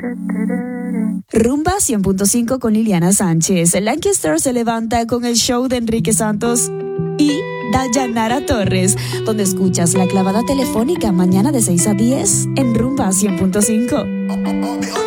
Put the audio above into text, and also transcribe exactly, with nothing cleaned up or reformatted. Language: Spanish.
Rumba cien punto cinco con Liliana Sánchez. Lancaster se levanta con el show de Enrique Santos y Dayanara Torres, donde escuchas la clavada telefónica mañana de seis a diez en Rumba cien punto cinco.